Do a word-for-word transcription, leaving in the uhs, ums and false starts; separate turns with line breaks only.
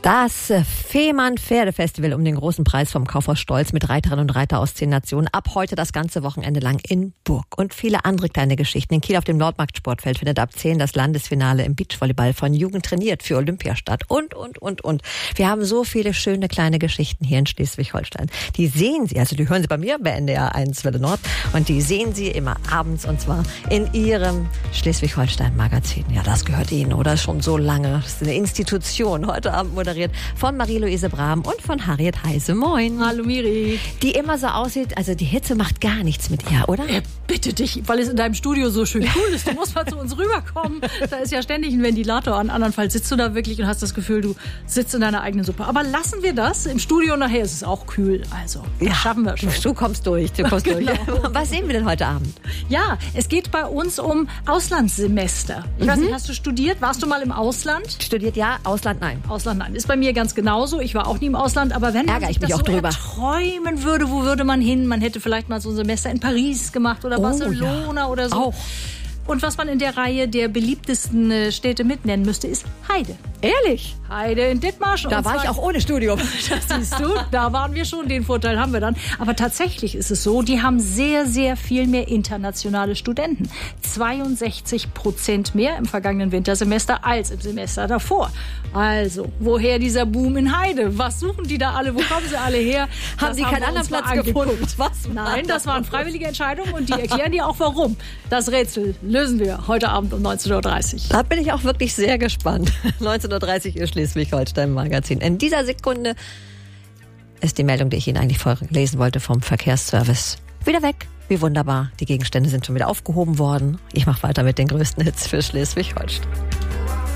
Das Fehmarn Pferdefestival um den großen Preis vom Kaufhaus Stolz mit Reiterinnen und Reiter aus zehn Nationen. Ab heute das ganze Wochenende lang in Burg. Und viele andere kleine Geschichten. In Kiel auf dem Nordmarkt Sportfeld findet ab zehn das Landesfinale im Beachvolleyball von Jugend trainiert für Olympia statt. Und, und, und, und. Wir haben so viele schöne kleine Geschichten hier in Schleswig-Holstein. Die sehen Sie, also die hören Sie bei mir bei N D R eins Welle Nord. Und die sehen Sie immer abends und zwar in Ihrem Schleswig-Holstein-Magazin. Ja, das gehört Ihnen, oder? Schon so lange. Das ist eine Institution. Heute Abend moderiert von Marie-Louise Brahm und von Harriet Heise. Moin.
Hallo Miri.
Die immer so aussieht, also die Hitze macht gar nichts mit ihr, oder?
Äh, bitte dich, weil es in deinem Studio so schön cool ist. Du musst mal zu uns rüberkommen. Da ist ja ständig ein Ventilator an. Andernfalls sitzt du da wirklich und hast das Gefühl, du sitzt in deiner eigenen Suppe. Aber lassen wir das. Im Studio nachher ist es auch kühl. Also, das ja, schaffen wir schon.
Du kommst durch. Du kommst genau. durch. Was sehen wir denn heute Abend?
Ja, es geht bei uns um Auslandssemester. Ich mhm. weiß nicht, hast du studiert? Warst du mal im Ausland?
Studiert ja, Ausland nein.
Ausland nein. Ist bei mir ganz genauso. Ich war auch nie im Ausland, aber wenn man
Ärger
sich
ich mich
das
auch
so
drüber.
erträumen würde, wo würde man hin? Man hätte vielleicht mal so ein Semester in Paris gemacht oder
oh,
Barcelona
ja.
oder so.
Auch.
Und was man in der Reihe der beliebtesten Städte mitnennen müsste, ist Heide.
Ehrlich?
Heide in Dithmarschen.
Da war ich auch ohne Studium.
Das siehst du, da waren wir schon, den Vorteil haben wir dann. Aber tatsächlich ist es so, die haben sehr, sehr viel mehr internationale Studenten. zweiundsechzig Prozent mehr im vergangenen Wintersemester als im Semester davor. Also, woher dieser Boom in Heide? Was suchen die da alle? Wo kommen sie alle her?
Haben
das
sie
haben
keinen anderen Platz gefunden?
Was? Nein, das waren freiwillige Entscheidungen und die erklären dir auch warum. Das Rätsel lösen wir heute Abend um neunzehn Uhr dreißig.
Da bin ich auch wirklich sehr gespannt. neunzehn Uhr dreißig ist Schleswig-Holstein-Magazin. In dieser Sekunde ist die Meldung, die ich Ihnen eigentlich vorlesen wollte, vom Verkehrsservice wieder weg. Wie wunderbar. Die Gegenstände sind schon wieder aufgehoben worden. Ich mache weiter mit den größten Hits für Schleswig-Holstein.